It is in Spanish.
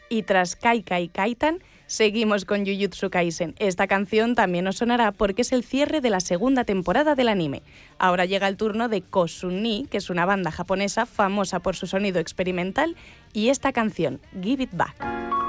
Y tras Kai Kai Kaitan, seguimos con Jujutsu Kaisen. Esta canción también os sonará porque es el cierre de la segunda temporada del anime. Ahora llega el turno de Kosun-ni, que es una banda japonesa famosa por su sonido experimental, y esta canción, Give It Back.